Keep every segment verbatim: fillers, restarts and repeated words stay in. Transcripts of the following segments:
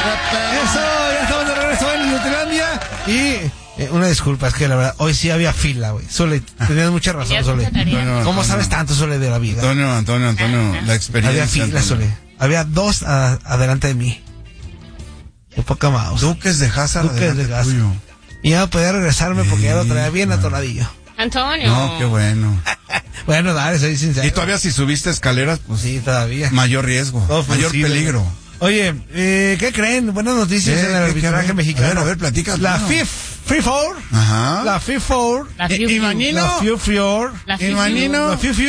Eso, ya estamos de regreso en Nutilandia. Y eh, una disculpa, es que la verdad, hoy sí había fila, güey. Sole, tenías mucha razón, Sole. Antonio, ¿Cómo Antonio, sabes tanto, Sole, de la vida? Antonio, Antonio, Antonio, la experiencia. Había fila, Sole. Había dos a, adelante de mí. Qué poca mouse. Duques de Hazard. Duques de Hazard. Tuyo. Y ya no podía regresarme porque ya lo traía bien atoradillo. Antonio. No, qué bueno. Bueno, dale, soy sincero. Y todavía si subiste escaleras, pues sí, todavía. Mayor riesgo, Todo mayor flexible. peligro. Oye, eh, ¿qué creen? Buenas noticias ¿Qué, en el qué, arbitraje qué? mexicano. A ver, a ver, platica. La no. F I F A. Ajá. La F I F A. La Fiu Fiu. Imagino. La F I F A. La Fiu Fiu. Imagino. La F I F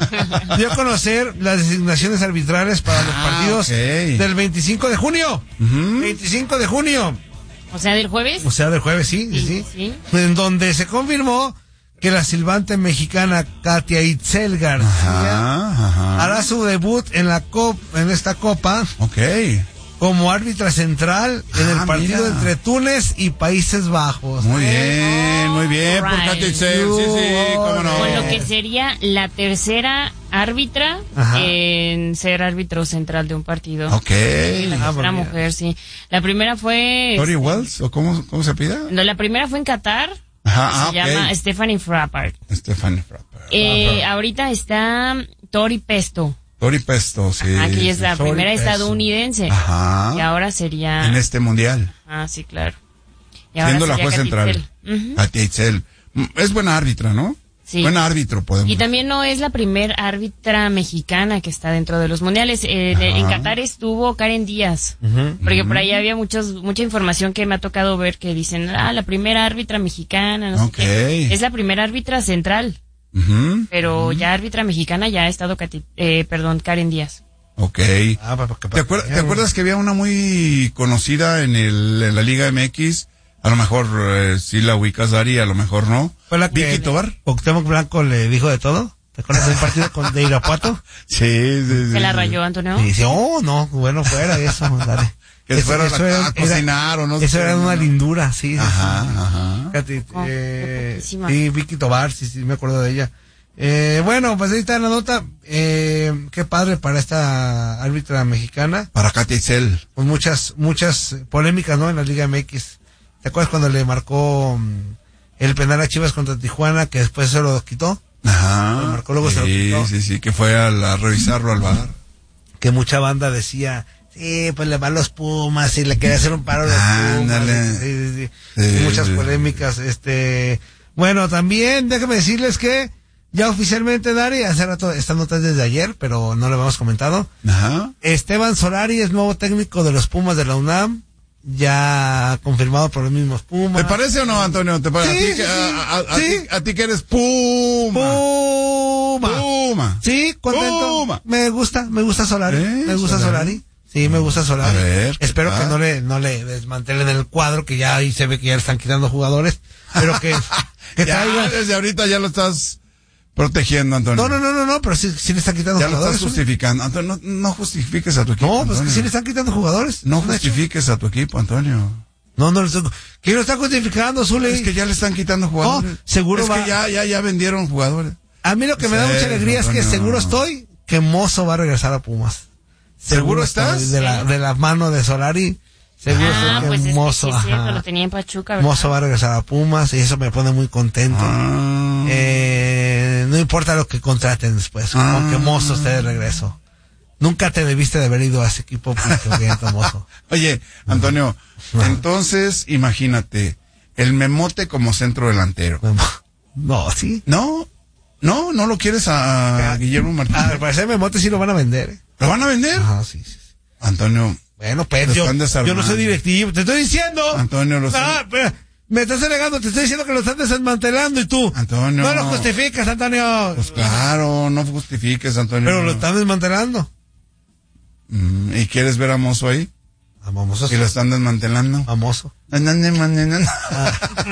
A dio a conocer las designaciones arbitrales para los Ah, partidos okay. del veinticinco de junio. Uh-huh. veinticinco de junio. O sea, del jueves. O sea, del jueves, sí, sí, sí. Sí, En donde se confirmó que la silbante mexicana Katia Itzel García Ajá, ajá. hará su debut en la copa, en esta copa. Ok. Como árbitra central en Ah, el partido mira. entre Túnez y Países Bajos. Muy bien, muy bien. Por Right. Katia Itzel, sí, sí, cómo no. Con lo que sería la tercera árbitra Ajá. en ser árbitro central de un partido. Ok. La Ah, tercera bueno. mujer, sí. La primera fue... Tori Wells, ¿o cómo, cómo se pida? No, la primera fue en Qatar. Ajá, Se ah, ok. llama Stephanie Frappart. Stephanie Frappart. Eh, ahorita está Tori Pesto. Tori Pesto, sí. Ajá, que ella es la Tori primera Pesto. estadounidense. Ajá. Y ahora sería... En este mundial. Ah, sí, claro. Y ahora Siendo la sería juez Katy central. Itzel. Ujú. Katia Itzel. Mm, Es buena árbitra, ¿no? Sí. Buen árbitro, podemos Y también no es la primer árbitra mexicana que está dentro de los mundiales. Eh, Ajá. en Qatar estuvo Karen Díaz. Porque por ahí había muchos, mucha información que me ha tocado ver que dicen, ah, la primera árbitra mexicana, no Ok. sé qué. Es la primera árbitra central. Ujú. Pero ya árbitra mexicana ya ha estado, Katy- eh, perdón, Karen Díaz. Ok. Ah, pa- pa- ¿Te, acuer- te acuerdas que había una muy conocida en, el, en la Liga M X? A lo mejor eh, sí la ubicas, Dari, a lo mejor no. ¿Fue la que Vicky Tobar. Cuauhtémoc Blanco le dijo de todo? ¿Te acuerdas del partido con de Irapuato? Sí, sí, sí. ¿Se la sí. rayó, Antonio? Y dice, oh, no, bueno, fuera eso, dale. Que Eso- fueron eso a, era- a cocinar o no sé. Eso era una lindura, sí. sí, Ajá, sí. ajá. Katy, Oh, eh, qué guapísima. sí, Vicky Tobar, sí, sí, me acuerdo de ella. Eh, bueno, pues ahí está la nota. Eh, qué padre para esta árbitra mexicana. Para Katia Itzel. Con muchas, muchas polémicas, ¿no? En la Liga M X. ¿Te acuerdas cuando le marcó mm, el penal a Chivas contra Tijuana, que después se lo quitó? Ajá. El marcólogo se lo sí, quitó. sí, sí, que fue a, la- a revisarlo al bar. Que mucha banda decía, sí, pues le van los Pumas y le quería hacer un paro a los Ándale. Pumas. Sí, sí, sí. Sí, Y muchas sí. polémicas. Este, bueno, también déjame decirles que ya oficialmente, Dari, hace rato, esta nota es desde ayer, pero no lo habíamos comentado. Ajá. Esteban Solari es nuevo técnico de los Pumas de la UNAM, ya confirmado por los mismos Pumas. ¿Te parece o no, Antonio? ¿Te parece? Sí, a, ti, sí, que- sí. a, a- a Sí. ti, a ti que eres Puma. Puma. Puma. Sí, contento. Puma. Me gusta, me gusta Solari. ¿Eh? Me gusta Solari. Solari. Sí, me gusta Solari. A ver, ¿qué Espero tal? que no le, no le desmantelen el cuadro, que ya ahí se ve que ya le están quitando jugadores. Pero que, que Ya, traiga. desde ahorita ya lo estás protegiendo, Antonio. No, no, no, no, no, pero sí, sí le están quitando Ya lo jugadores. estás justificando. Antonio, no, no justifiques a tu equipo. No, pues que Antonio. sí le están quitando jugadores. No Es un hecho. justifiques a tu equipo, Antonio. No, no le estoy. ¿Quién lo está justificando, Zule? Es que ya le están quitando jugadores. No, seguro es va- que ya, ya, ya vendieron jugadores. A mí lo que me da Sí, mucha alegría es que Antonio. seguro estoy que Mozo va a regresar a Pumas. ¿Seguro estás? estoy De la, de la mano de Solari. Seguro Ah, estoy que pues es que Mozo, sí es cierto, ajá. lo tenía en Pachuca, ¿verdad? Mozo va a regresar a Pumas y eso me pone muy contento. Ah. Eh, no importa lo que contraten después, Ah. aunque Mozo esté de regreso. Nunca te debiste de haber ido a ese equipo, Pinto, Mozo. Oye, Antonio, entonces imagínate, el Memote como centro delantero. No, sí. No, no, no lo quieres a, a Guillermo Martínez. Al parecer Memote sí lo van a vender. ¿eh? ¿Lo van a vender? Ajá, sí, sí. Antonio, Bueno, pues Lo yo, están desarmando. yo no soy directivo, te estoy diciendo. Antonio, lo Ah, espera, me estás alegando, te estoy diciendo que lo están desmantelando y tú. Antonio. No lo justificas, Antonio. pues claro, no justifiques, Antonio. Pero lo están desmantelando. Mm, ¿Y quieres ver a Mozo ahí? A Mozo. Que lo están desmantelando. Famoso. Ah.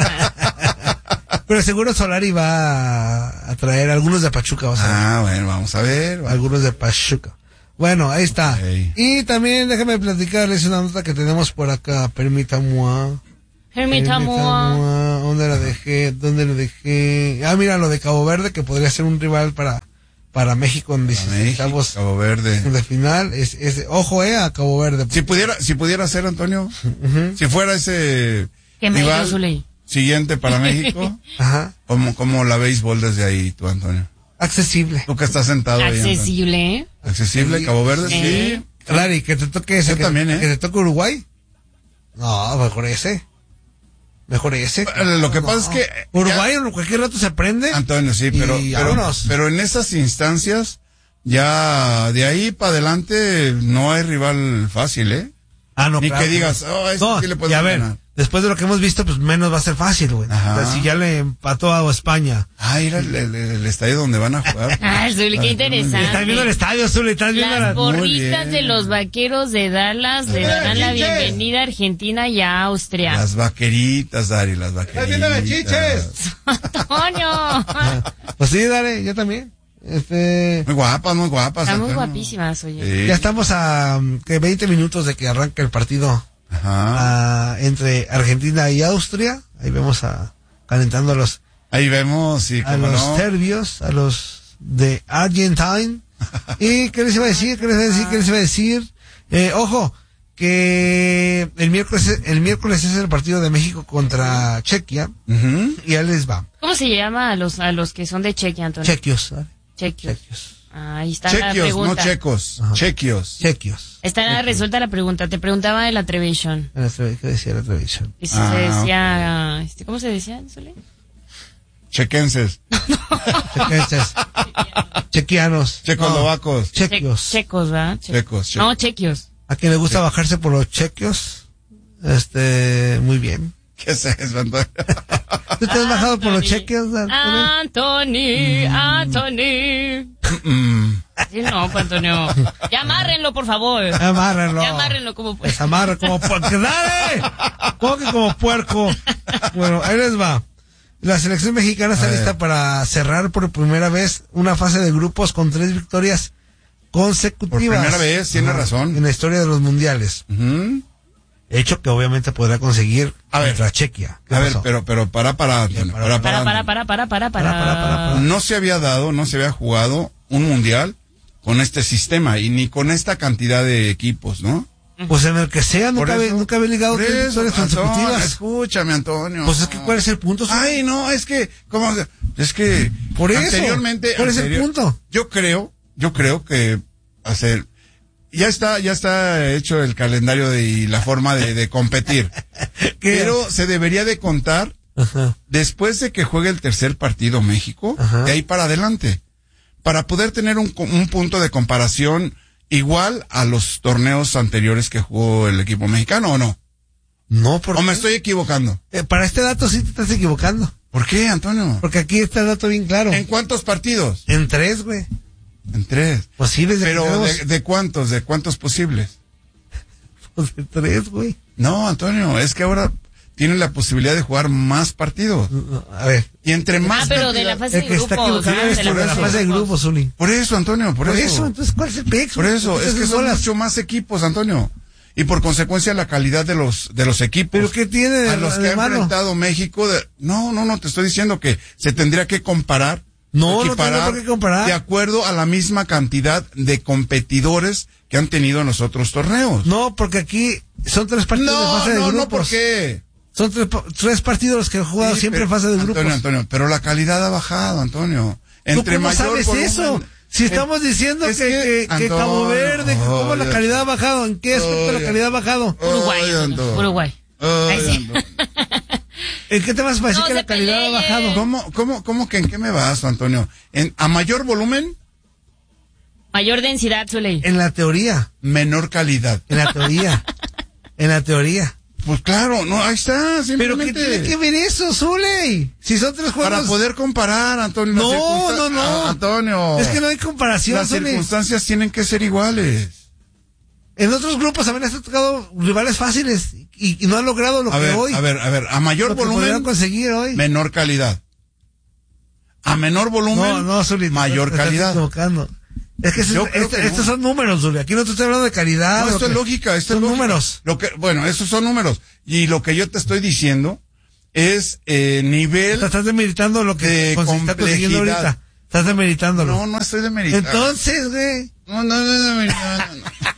Pero seguro Solari va a, a traer algunos de Pachuca, vas a ver. Ah, bueno, vamos a ver. va. Algunos de Pachuca. Bueno, ahí está. Ok. Y también déjame platicarles una nota que tenemos por acá. Permítame. Permítame. ¿Dónde la dejé? ¿Dónde la dejé? Ah, mira, lo de Cabo Verde, que podría ser un rival para, para México en Para México, dieciséis Cabo Verde. de final. Es, es, ojo, eh, a Cabo Verde. Si pudiera, si pudiera ser, Antonio, uh-huh. si fuera ese que rival siguiente para México, Ajá. como, como la béisbol desde ahí, tú, Antonio. Accesible. Tú que estás sentado ahí. Accesible, ¿eh? Accesible, Cabo Verde, sí. sí. Clary, que te toque ese. Yo que, también, ¿eh? Que te toque Uruguay. No, mejor ese. Mejor ese. Lo que no, pasa no. es que... Uruguay en cualquier rato se prende. Antonio, sí, pero, pero, pero en esas instancias, ya de ahí para adelante no hay rival fácil, ¿eh? Ah, no, Ni claro, que digas, no. oh, eso no, sí le puedo y a ganar. ver, después de lo que hemos visto, pues menos va a ser fácil, güey. Ajá. Si ya le empató a España. Ah, ir al el, el estadio donde van a jugar. Ah, Zuli, qué interesante. Estás viendo el estadio, Zuli, estás viendo Las la... porritas de los vaqueros de Dallas le darán la bienvenida a Argentina y a Austria. Las vaqueritas, Dari, las vaqueritas. ¡Estás viendo las chiches! ¡Antonio! Pues sí, dale, yo también. Este... Muy guapas, muy guapas. Están muy Antonio. guapísimas, oye. Sí. Ya estamos a que veinte minutos de que arranque el partido. Ajá. A, entre Argentina y Austria. Ahí vemos a calentando a los Ahí vemos, sí, a cómo los no. serbios, a los de Argentine. ¿Y qué les iba a decir? ¿Qué les iba a decir? ¿Qué les iba a decir? Eh, ojo, que el miércoles, el miércoles es el partido de México contra Chequia. Uh-huh. Y ahí les va. ¿Cómo se llama a los a los que son de Chequia, Antonio? Chequios. ¿Vale? Chequios. Chequios. Ahí está la Chequios, pregunta. no checos. Ajá. Chequios. Chequios. Está resuelta la pregunta. Te preguntaba de la Trevision. ¿Qué decía la televisión? Y si Ah, se decía, este, ¿cómo se decía, Zuli? Chequenses. Chequenses. Chequianos. Checoslovacos. No, chequios. Che- checos, ¿verdad? Che- Checos, checos. No, chequios. A quien le gusta bajarse por los chequios. Este, muy bien. ¿Qué es eso, Antonio? ¿Tú te has bajado por los Anthony. chequios? Anthony, Anthony. Mm. Sí, no, pues, Antonio. Ya amárrenlo, por favor. Amárrenlo. Ya amárrenlo como pues. Desamarra como puerco. ¡Dale! ¿Cómo que como puerco? Bueno, ahí les va. La selección mexicana está lista para cerrar por primera vez una fase de grupos con tres victorias consecutivas. Por primera vez, tiene Ajá, razón. En la historia de los mundiales. Uh-huh. Hecho que obviamente podrá conseguir A ver. contra Chequia. ¿Qué A ver, pasó? pero, pero para, para, Antonio, para, para, Para, para, Antonio. para, para, para, para. Para, para, para, para. No se había dado, no se había jugado un mundial con este sistema y ni con esta cantidad de equipos, ¿no? Pues en el que sea, Por nunca, había, eso- nunca había ligado por tres eso, victorias Antonio, consecutivas. escúchame, Antonio. Pues es que, ¿cuál es el punto? Ay, no, es que, ¿cómo? se- Es que, Por eso, anteriormente. ¿cuál es el anterior- punto? Yo creo, yo creo que hacer, ya está, ya está hecho el calendario de, y la forma de, de competir. ¿Qué? Pero se debería de contar Ajá. después de que juegue el tercer partido México, Ajá. de ahí para adelante, para poder tener un, un punto de comparación igual a los torneos anteriores que jugó el equipo mexicano, ¿o no? No, porque ¿O me estoy equivocando? eh, para este dato sí te estás equivocando. ¿Por qué, Antonio? Porque aquí está el dato bien claro. ¿En cuántos partidos? En tres, güey. En tres. Pues sí, desde Pero que tenemos- de, ¿de cuántos? ¿De cuántos posibles? pues de tres, güey. No, Antonio, es que ahora tienen la posibilidad de jugar más partidos. A ver. Y entre más... Ah, pero de la cantidad- fase El de que está grupos. equivocado ah, es de por la eso. fase de grupos, Zuli. Por eso, Antonio, por, Por eso, entonces, ¿cuál es el pex? Por eso, es que son bolas. mucho más equipos, Antonio. Y por consecuencia la calidad de los de los equipos. ¿Pero qué tiene de, a los que de ha malo? enfrentado México. De, no, no, no, te estoy diciendo que se tendría que comparar. No, no equiparar tengo por qué comparar. de acuerdo a la misma cantidad de competidores que han tenido en los otros torneos. No, porque aquí son tres partidos de no, fase de no, grupos. no, ¿por qué? Son tres, pa- tres partidos los que he jugado Sí, siempre pero- en fase de grupos. Antonio, Antonio, pero la calidad ha bajado, Antonio. Entre ¿Tú cómo mayor sabes volumen- eso? Si en- estamos diciendo que, es que, que Antonio, Cabo Verde, que ¿cómo ay, la calidad ha bajado? ¿En qué aspecto la ay, calidad ha bajado? Uruguay, ay, Antonio. Uruguay. Ay, Ahí sí. Antonio. ¿En qué te vas a decir No que se la calidad peleen. ha bajado? ¿Cómo, cómo, cómo que en qué me baso, Antonio? En, a mayor volumen, Mayor densidad, Zuley. En la teoría, menor calidad. en la teoría, en la teoría. Pues claro, no, ahí está, ¿Pero qué simplemente. tiene que ver eso, Zuley? Si son tres juegos... Para poder comparar, Antonio. las No, circunstan- no, no. Ah, Antonio. Es que no hay comparación, Las Zuley. circunstancias tienen que ser iguales. En otros grupos también han tocado rivales fáciles y, y no han logrado lo A que ver, hoy. a ver, a ver, a mayor lo que podrían volumen, conseguir hoy. menor calidad. A menor volumen, No, no, Zuley. mayor te estás calidad. equivocando. Es que, Yo es- creo este- que no. estos son números, Zuley. Aquí no te estoy hablando de calidad. No, lo esto es que- lógica, esto son es lógica. números. Lo que, bueno, esos son números. Y lo que yo te estoy diciendo es eh, nivel Te estás demeritando lo que de con- se está consiguiendo complejidad. ahorita. Estás demeritándolo. No, no estoy demeritando. Entonces, güey. No, no, no, no, no, no,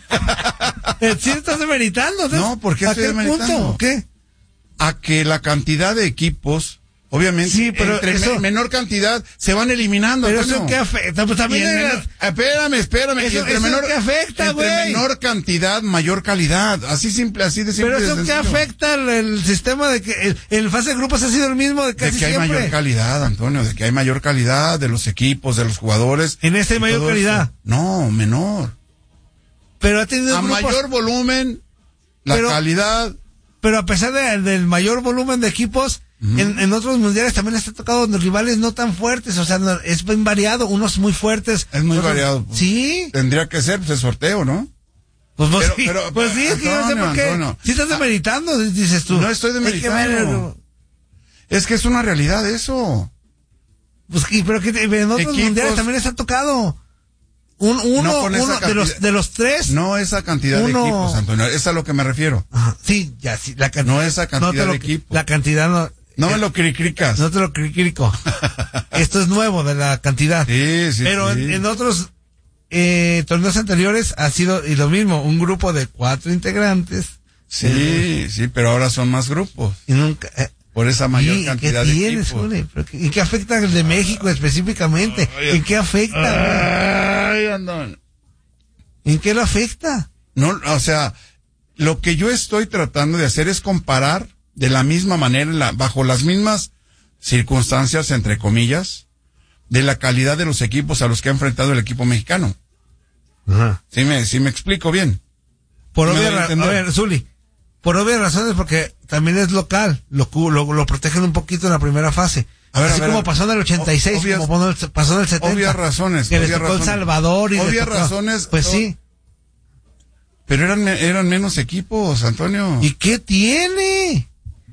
no. Sí estás demeritando. Entonces, No, ¿por qué ¿a estoy qué demeritando? punto? ¿O qué? A que la cantidad de equipos, obviamente, Sí, pero entre eso- me- menor cantidad se van eliminando. Pero Antonio. eso qué afecta, pues Y también en hay menor- las- espérame, espérame. Eso- y entre eso menor, qué afecta, entre güey. menor cantidad, mayor calidad. Así simple, así de simple. Pero y de eso qué sencillo. afecta el, el sistema de que el, el fase de grupos ha sido el mismo de De casi que hay siempre. mayor calidad, Antonio, de que hay mayor calidad de los equipos, de los jugadores. En este hay y mayor todo calidad. eso. No, menor. Pero ha tenido A grupos, mayor volumen, la Pero- calidad. pero a pesar de- del mayor volumen de equipos, en, en otros mundiales también les ha tocado rivales no tan fuertes, o sea, no- es bien variado, unos muy fuertes. Es muy otros- variado. Sí, Tendría que ser, pues, el sorteo, ¿no? pues, pues Pero- sí, pero- pues sí, es que yo no sé Antonio, por qué. Antonio. Si estás demeritando, dices tú. No estoy Hay que ver, demeritando. Es que es una realidad eso. Pues, y- pero que en otros Equipos- mundiales también les ha tocado. Un, uno, No con esa uno de cantidad. los, de los tres. No esa cantidad Uno- de equipos, Antonio. Es a lo que me refiero. Ajá, sí, ya, sí, la cantidad. No esa cantidad te lo- de equipos. La cantidad no. No eh, me lo cricricas. No te lo critico. Esto es nuevo de la cantidad. Sí, sí, Pero sí. en, en otros eh, torneos anteriores ha sido y lo mismo, un grupo de cuatro integrantes. Sí, sí, pero ahora son más grupos. Y nunca. eh, Por esa mayor ¿y cantidad qué de tienes, equipos. Ule? ¿Pero qué- ¿En qué afecta el de México específicamente? Ay, ¿En qué afecta? Ay, Antonio. ¿En qué lo afecta? No, o sea, lo que yo estoy tratando de hacer es comparar de la misma manera, la- bajo las mismas circunstancias, entre comillas, de la calidad de los equipos a los que ha enfrentado el equipo mexicano. Ajá. ¿Sí me, sí me explico bien? Por Sí me obvias doy a razones, a entender. ver, Zuli, por obvias razones, porque también es local, lo, cu- lo, lo protegen un poquito en la primera fase. A ver, Así a ver, como a ver. pasó en el ochenta y seis, Obvias- como pasó en el- pasó en el setenta. Obvias razones, Que les obvias tocó El razones. Salvador y les Obvias tocó- razones, Pues o- sí. Pero eran, me- eran menos equipos, Antonio. ¿Y qué tiene?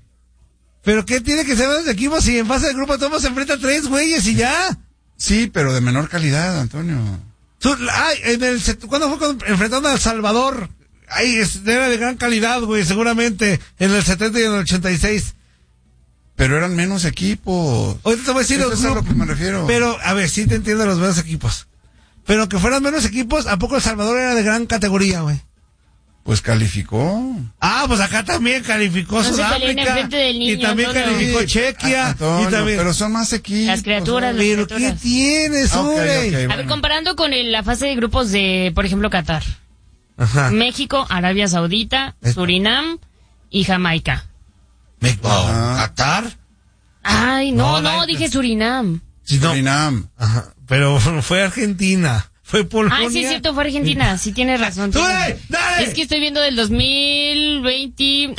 ¿Pero qué tiene que ser menos equipos si en fase de grupo todos se enfrentan tres güeyes y ya? Sí, pero de menor calidad, Antonio. Tú- ay, en el, set- ¿cuándo fue cuando enfrentaron a El Salvador? Ay, es- era de gran calidad, güey, seguramente, en el setenta y en el ochenta y seis. Pero eran menos equipos. Ahorita te voy a decir Eso los es a lo grupos. que me refiero. Pero, a ver, sí te entiendo los menos equipos. Pero aunque fueran menos equipos, ¿a poco El Salvador era de gran categoría, güey? Pues calificó. Ah, pues acá también calificó No se peleen Sudáfrica. enfrente del niño, y también Antonio. calificó Sí, Chequia. Antonio, y también... pero son más equipos. Las criaturas, las ¿Pero qué criaturas. tienes, Ah, ok, güey? ok, A ver, bueno. comparando con el- la fase de grupos de, por ejemplo, Qatar. Ajá. México, Arabia Saudita, Es- Surinam y Jamaica. Me- Ah. ¿Qatar? Ay, no, No, no, la- dije Surinam. Sí, no. Surinam. Ajá. Pero fue Argentina. Fue Polonia. Ah, sí, es cierto, fue Argentina. Sí, tienes razón. ¡Tú, tienes dale, razón. dale! Es que estoy viendo del dos mil veinte.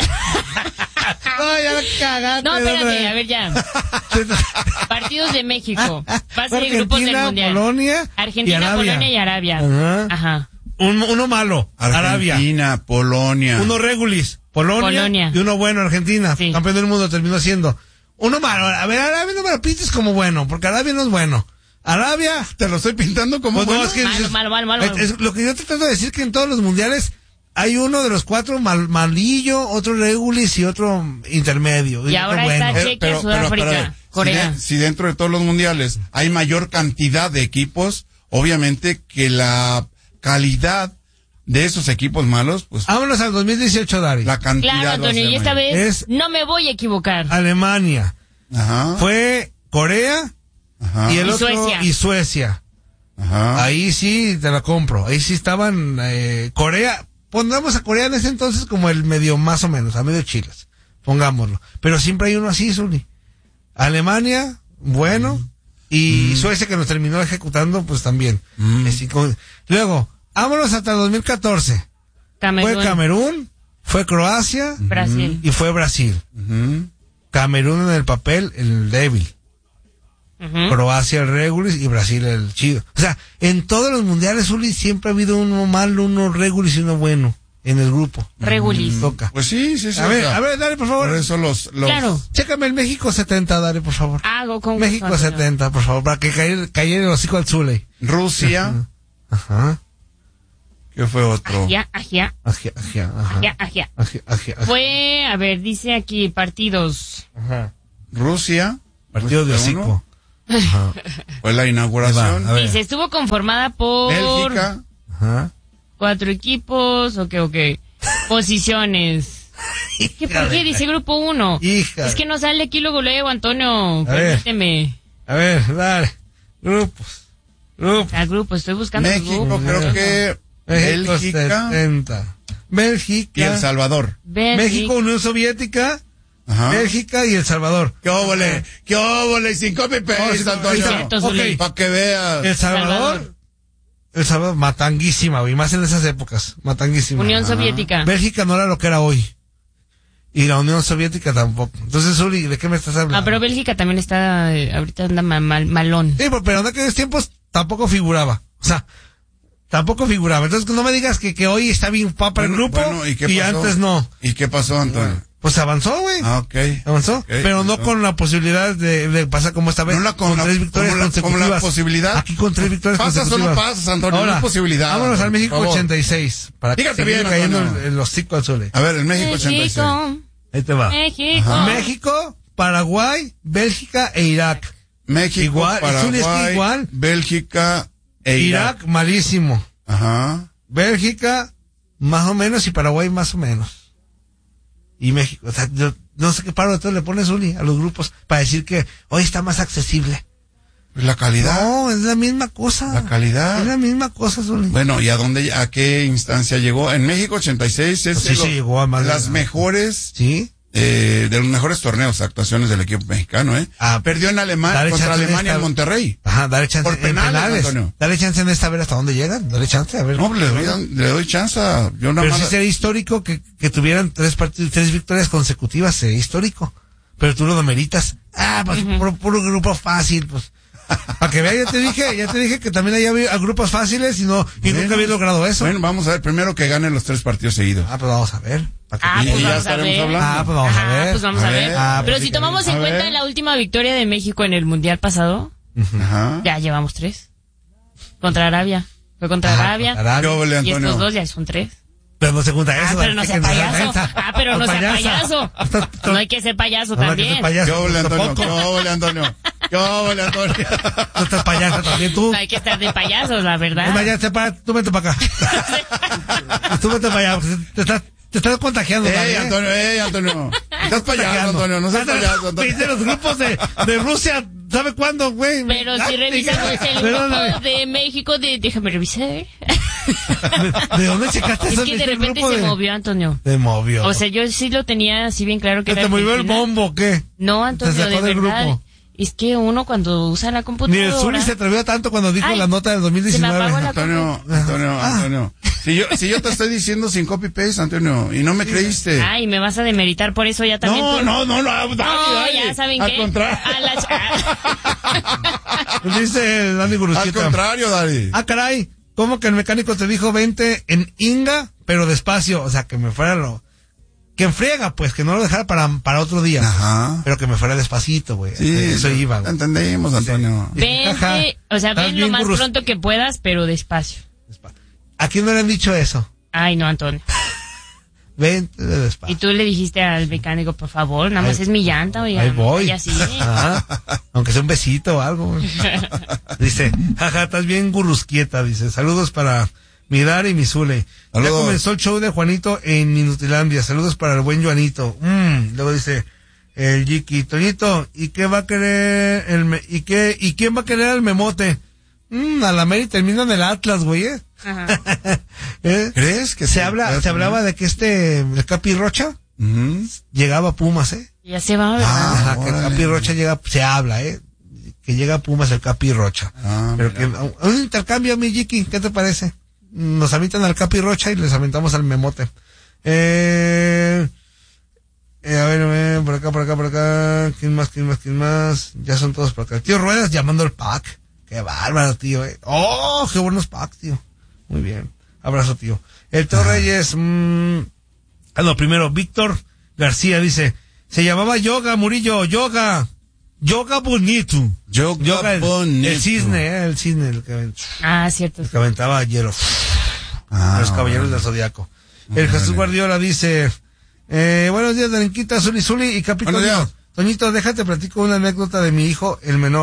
No, ya la cagaste. No, espérate, hombre. a ver ya. Partidos de México. Fase de Argentina, grupos del Mundial. Polonia y Argentina, Arabia. Polonia y Arabia. Ajá. Ajá. Un- uno malo, Arabia. Argentina, Polonia. Uno regulis, Polonia, Polonia. y uno bueno, Argentina. Sí. Campeón del mundo terminó siendo. Uno malo. A ver, Arabia no me lo pintes como bueno, porque Arabia no es bueno. Arabia... Te lo estoy pintando como Pues no, bueno. es que Malo, dices- malo, malo, malo. es- es lo que yo te trato de decir que en todos los mundiales hay uno de los cuatro mal, malillo, otro regulis y otro intermedio. Y otro ahora bueno. está Eh, Chequia, Sudáfrica, para ver, Corea. Si, de- si dentro de todos los mundiales hay mayor cantidad de equipos, obviamente que la calidad de esos equipos malos, pues Vámonos al dos mil dieciocho, Dari. la cantidad Claro, va a Antonio, ser y esta mayor. vez Es- no me voy a equivocar. Alemania. Ajá, Fue Corea ajá, y el Y otro Suecia. y Suecia. ajá. Ahí sí te la compro. Ahí sí estaban eh, Corea. Pongamos a Corea en ese entonces como el medio más o menos, a medio chiles. Pongámoslo. Pero siempre hay uno así, Zuli. Alemania, bueno. Y Suecia que nos terminó ejecutando, pues también. Mm. Así con- Luego, vámonos hasta el dos mil catorce. Camerún, Fue Camerún, fue Croacia Brasil. y fue Brasil. Ujú. Camerún en el papel, el débil. Ujú. Croacia el regulis y Brasil el chido. O sea, en todos los mundiales, Uli, siempre ha habido uno malo, uno regulis y uno bueno en el grupo. Regulis. Toca. Pues sí, sí, sí. A o ver, sea, a ver, dale, por favor. Por eso los, los Claro. Chécame el México setenta, dale, por favor. Hago con México gusto, Antonio. setenta, por favor, para que caiga caiga el hocico al Zule. Rusia, Ajá. que fue otro. Ajá, ajá, Ajá, ajá, ajá. ajá, ajá. Ajá, ajá, ajá. Fue, a ver, dice aquí partidos. Ajá. Rusia, Partido de Rusia hocico. uno. Ajá. Fue la inauguración. A ver. Dice, estuvo conformada por Bélgica. Ajá. cuatro equipos, ok, ok. Posiciones. ¿Qué, ¿Por qué dice grupo uno? Hija. Es que no sale aquí luego luego, Antonio. A ver. Permíteme. A ver, dale. Grupos. Grupos. A grupo, estoy buscando los México, grupos. creo que México Bélgica setenta. Bélgica. y El Salvador. Bélgica. México, Unión Soviética. Ajá. Bélgica y El Salvador. ¿Qué óvole? ¿Qué óvole? Sin copy No, paste, sí, Antonio. cierto, Zuli. Ok. Para que veas. El Salvador. Salvador. El Salvador, matanguísima, güey. Más en esas épocas. Matanguísima. Unión Soviética. Bélgica no era lo que era hoy. Y la Unión Soviética tampoco. Entonces, Zuli, ¿de qué me estás hablando? Ah, pero Bélgica también está, eh, ahorita anda mal, mal- malón. Sí, pero- pero en aquellos tiempos tampoco figuraba. O sea, tampoco figuraba. Entonces, no me digas que, que hoy está bien papa el Bueno, grupo bueno, ¿y qué y pasó? antes no. ¿Y qué pasó, Antonio? Pues avanzó, güey. Ah, ok. Avanzó, Ok, pero no avanzó. con la posibilidad de, de pasar como esta vez. No la- con la- tres victorias como la- como consecutivas. la posibilidad. Aquí con tres victorias ¿Pasas o no consecutivas. pasas, Antonio? Ahora, No es posibilidad, vámonos al por México favor. ochenta y seis. Para que Dígate siga bien, cayendo Antonio. en, en los hocico al Zule. A ver, el México ochenta y seis. México. Ahí te va. México. México, Paraguay, Bélgica e Irak. México, Igual, Zuli, es que Paraguay, igual. Bélgica e Irak. Irak, malísimo. Ajá. Bélgica, más o menos, y Paraguay, más o menos. Y México, o sea, yo no sé qué paro de todo le pones, Zuli, a los grupos para decir que hoy está más accesible. La calidad. No, es la misma cosa. La calidad. Es la misma cosa, Zuli. Bueno, ¿y a dónde, a qué instancia llegó? En México ochenta y seis es Pues sí, de sí los- llegó a más de- las mejores, ¿Sí? eh, de los mejores torneos, actuaciones del equipo mexicano, ¿eh? Ah, Perdió en Alemania, dale contra chance en Alemania esta- en Monterrey. Ajá, dale chance Por en penales, penales. Antonio. Dale chance en esta a ver hasta dónde llegan. Dale chance, a ver. No, le doy, le doy chance. Yo nada Pero más. sí sería histórico que, que tuvieran tres partidos, tres victorias consecutivas, sería histórico. Pero tú lo demeritas. Ah, pues puro, puro grupo fácil, pues. Para que veas, ya te dije, ya te dije que también hay había grupos fáciles y no, y Bueno, nunca había logrado eso. Bueno, vamos a ver, primero que ganen los tres partidos seguidos. Ah, pues vamos a ver. Pa' que Ah, veas. pues Y ya vamos a estaremos ver. hablando. Ah, pues vamos a Ajá, ver. pues vamos a A ver. ver. Ah, Pero pues si sí, tomamos a en cuenta ver. la última victoria de México en el Mundial pasado, Ajá. ya llevamos tres. Contra Arabia. Fue contra Ajá, Arabia. contra Arabia. ¿Qué óvole, Y Antonio? estos dos ya son tres. Pero no se junta eso. Ah, pero no dale, sea que payaso. mensa. Ah, pero no sea Payasa. payaso. Estás- No hay que ser payaso no, no hay que también. ser payaso. ¿Qué óvole, Antonio? Tampoco. ¿Qué óvole, Antonio? ¿Qué óvole, Antonio? Tú estás payaso también, tú. No hay que estar de payasos, la Es verdad. más, ya, separa, tú vete para acá. Tú vete para allá, porque te estás, te estás contagiando. ¡Ey, ¿vale? Antonio! ¡Ey, Antonio! Estás payaso, Antonio. No seas payaso, Antonio. Viste los grupos de, de Rusia, ¿sabe cuándo, güey? Pero Ah, si revisamos el perdóname. grupo de México, de, déjame revisar. ¿De, de dónde checaste Es eso? que de ¿Viste el repente grupo se de- movió, Antonio. Se movió. O sea, yo sí lo tenía así bien claro que ¿Se era te movió el Argentina. bombo o qué? No, Te Antonio, sacó de del verdad. grupo. Es que uno cuando usa la Ni computadora... el Zuli se atrevió tanto cuando dijo Ay, la nota del se me dos mil diecinueve. apagó la- Antonio, Antonio, Ah. Antonio. Si yo, si yo te estoy diciendo sin copy paste, Antonio, y no me creíste. Ay, me vas a demeritar por eso ya también No, tú. no, no, no, dale, No, dale. ya saben Al qué. contrario. A la ch- Dice Dani Al Gurusquita. contrario, Dari. Ah, caray. ¿Cómo que el mecánico te dijo vente en Inga, pero despacio? O sea, que me fuera lo... Que en friega, pues, que no lo dejara para, para otro día. Ajá. Pero que me fuera despacito, güey. Sí, Eso iba, güey. entendemos, Antonio. Ajá. Vente, o sea, Estás ven lo bien más burros. pronto que puedas, pero despacio. ¿A quién no le han dicho eso? Ay, no, Antonio. Vente de Y despacio. tú le dijiste al mecánico, por favor, nada más Ahí- es mi llanta, oiga. Ahí no voy. vaya así. Ajá. Aunque sea un besito o algo. güey. Dice, jaja, estás bien gurrusquieta, dice. Saludos para Midar y Misule. Ya Saludos. comenzó el show de Juanito en Minutilandia. Saludos para el buen Juanito. Mm, luego dice, el Yiki, Toñito, ¿y qué va a querer el me- y qué, y quién va a querer al memote? Mm, a la Mary termina en el Atlas, güey, ¿eh? Ajá. ¿Eh? ¿Crees que Se sí? habla, se hablaba de que este, el Capi Rocha, Ujú. llegaba a Pumas, ¿eh? Ya se va, ¿verdad? Ah, Ajá, que el órale. Capi Rocha llega, se habla, ¿eh? Que llega a Pumas el Capi Rocha. Ah, Pero mira. que, un un intercambio, mi Jiki, ¿qué te parece? Nos avientan al Capi Rocha y les aventamos al Memote. Eh, eh, a ver, a ver, por acá, por acá, por acá. ¿Quién más, quién más, quién más? Ya son todos por acá. Tío Ruedas llamando al pack. Qué bárbaro, tío, eh. Oh, qué buenos packs, tío. Muy bien. Abrazo, tío. El Teo Reyes, mm, ah, no, primero, Víctor García dice, se llamaba Yoga, Murillo, Yoga. Yoga bonito. Yoga Yoga, el, bonito. el cisne, eh, el cisne, el que, el Ah, cierto. que aventaba hielo. Ah, Los caballeros órale. del Zodiaco. El Jesús Guardiola dice, eh, buenos días, Darinquita, Zuli, Zuli y Capitolio. Buenos días. Toñito, déjate platico una anécdota de mi hijo, el menor.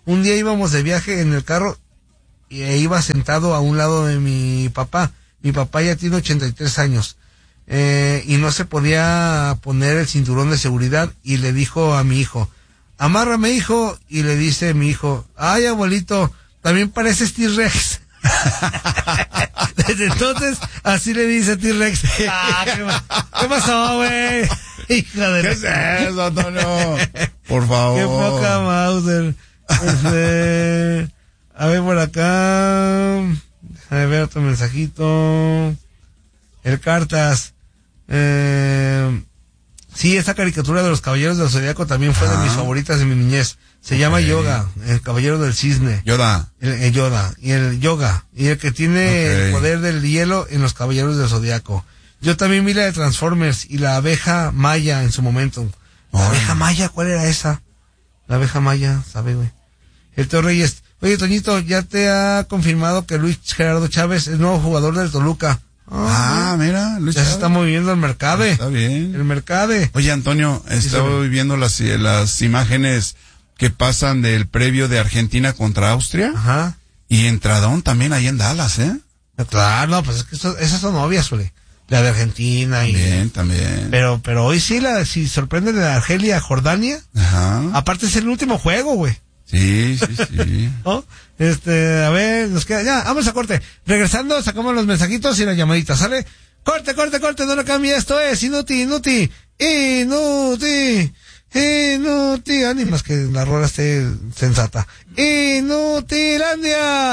Un día íbamos de viaje en el carro y e iba sentado a un lado de mi papá. Mi papá ya tiene ochenta y tres años. Eh, y no se podía poner el cinturón de seguridad y le dijo a mi hijo, amárrame, hijo, y le dice mi hijo, ay, abuelito, también pareces T-Rex. Desde entonces, así le dice T-Rex. Ah, ¿qué, ¿qué pasó, güey? Hija de... ¿Qué es eso, Antonio? Por favor. Qué poca Mauser. Este, a ver por acá. A ver otro mensajito. El Cartas. Eh, sí, esa caricatura de los Caballeros del Zodiaco también fue ah. de mis favoritas de mi niñez. Se okay. llama Yoga, el Caballero del Cisne. Yoda. El, el Yoda. Y el Yoga. Y el que tiene okay. el poder del hielo en los Caballeros del Zodiaco. Yo también vi la de Transformers y la abeja Maya en su momento. ¿La oh. abeja Maya? ¿Cuál era esa? La abeja Maya, ¿sabe, güey? El Teo Reyes. Oye, Toñito, ya te ha confirmado que Luis Gerardo Chávez es nuevo jugador del Toluca. Oh, ah, mira, Luis ya Chávez. Se está moviendo el mercado. Está bien. El mercado. Oye, Antonio, estaba viendo las, las imágenes que pasan del previo de Argentina contra Austria. Ajá. Y entradón también ahí en Dallas, ¿eh? Claro, no, pues es que eso, esas son obvias, güey. La de Argentina y... También, también. Pero, pero hoy sí, la, si sorprende de Argelia, Jordania. Ajá. Aparte es el último juego, güey. Sí, sí, sí. ¿No? Este, a ver, nos queda, ya, vamos a corte. Regresando, sacamos los mensajitos y las llamaditas, ¿sale? Corte, corte, corte, no lo cambie, esto es Inútil, Inútil, Inútil, Inútil, ánimas que la rola esté sensata. Inutilandia.